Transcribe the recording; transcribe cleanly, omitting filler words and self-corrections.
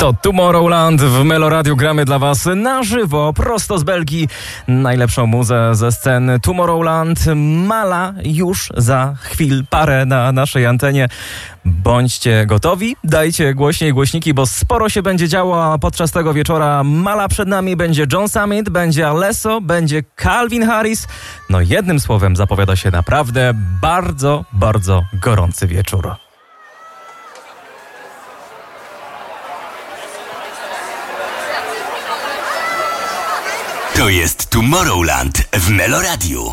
To Tomorrowland w Meloradiu, gramy dla was na żywo, prosto z Belgii. Najlepszą muzę ze scen Tomorrowland. Mala już za chwil parę na naszej antenie. Bądźcie gotowi, dajcie głośniej głośniki, bo sporo się będzie działo, a podczas tego wieczora Mala przed nami, będzie John Summit, będzie Alesso, będzie Calvin Harris. No jednym słowem zapowiada się naprawdę bardzo, bardzo gorący wieczór. To jest Tomorrowland w Meloradiu.